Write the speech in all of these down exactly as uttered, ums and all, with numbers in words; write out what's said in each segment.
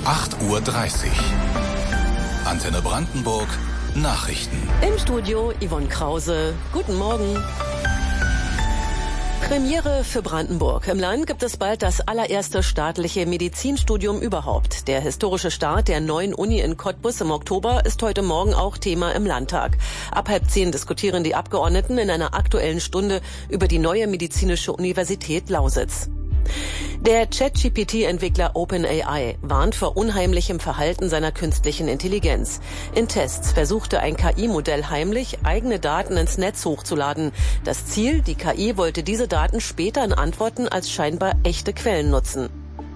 acht Uhr dreißig. Antenne Brandenburg, Nachrichten. Im Studio Yvonne Krause. Guten Morgen. Premiere für Brandenburg. Im Land gibt es bald das allererste staatliche Medizinstudium überhaupt. Der historische Start der neuen Uni in Cottbus im Oktober ist heute Morgen auch Thema im Landtag. Ab halb zehn diskutieren die Abgeordneten in einer aktuellen Stunde über die neue medizinische Universität Lausitz. Der Chat-G P T-Entwickler OpenAI warnt vor unheimlichem Verhalten seiner künstlichen Intelligenz. In Tests versuchte ein K I-Modell heimlich, eigene Daten ins Netz hochzuladen. Das Ziel, die K I wollte diese Daten später in Antworten als scheinbar echte Quellen nutzen.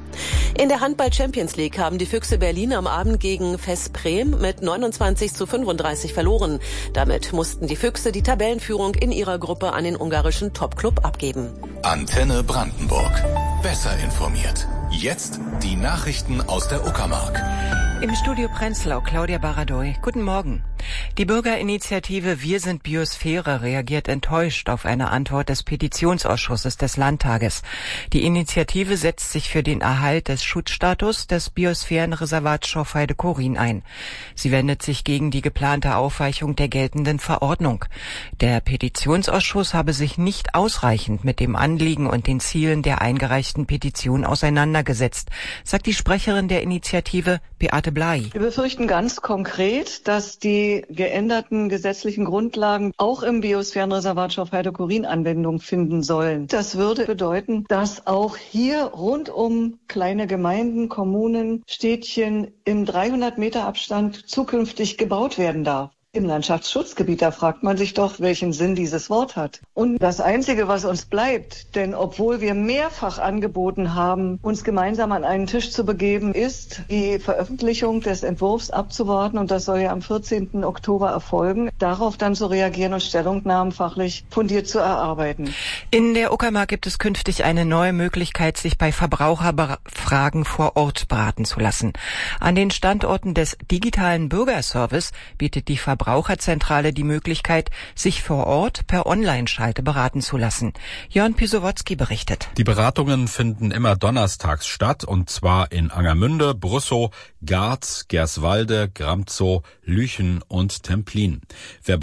In der Handball-Champions League haben die Füchse Berlin am Abend gegen Veszprém mit neunundzwanzig zu fünfunddreißig verloren. Damit mussten die Füchse die Tabellenführung in ihrer Gruppe an den ungarischen Topclub abgeben. Antenne Brandenburg. Besser informiert. Jetzt die Nachrichten aus der Uckermark. Im Studio Prenzlau, Claudia Baradoy. Guten Morgen. Die Bürgerinitiative Wir sind Biosphäre reagiert enttäuscht auf eine Antwort des Petitionsausschusses des Landtages. Die Initiative setzt sich für den Erhalt des Schutzstatus des Biosphärenreservats Schorfheide-Chorin ein. Sie wendet sich gegen die geplante Aufweichung der geltenden Verordnung. Der Petitionsausschuss habe sich nicht ausreichend mit dem Anliegen und den Zielen der eingereichten Petition auseinandergesetzt, sagt die Sprecherin der Initiative, Beate Blei. Wir befürchten ganz konkret, dass die geänderten gesetzlichen Grundlagen auch im Biosphärenreservat Schorfheide-Chorin Anwendung finden sollen. Das würde bedeuten, dass auch hier rund um kleine Gemeinden, Kommunen, Städtchen im dreihundert Meter Abstand zukünftig gebaut werden darf. Im Landschaftsschutzgebiet, da fragt man sich doch, welchen Sinn dieses Wort hat. Und das Einzige, was uns bleibt, denn obwohl wir mehrfach angeboten haben, uns gemeinsam an einen Tisch zu begeben, ist die Veröffentlichung des Entwurfs abzuwarten. Und das soll ja am vierzehnten Oktober erfolgen. Darauf dann zu reagieren und Stellungnahmen fachlich fundiert zu erarbeiten. In der Uckermark gibt es künftig eine neue Möglichkeit, sich bei Verbraucherfragen vor Ort beraten zu lassen. An den Standorten des digitalen Bürgerservice bietet die Verbraucherzentrale die Möglichkeit, sich vor Ort per Online-Schalte beraten zu lassen. Jörn Pisowotzki berichtet. Die Beratungen finden immer donnerstags statt, und zwar in Angermünde, Brussow, Garz, Gerswalde, Gramzow, Lüchen und Templin. Wer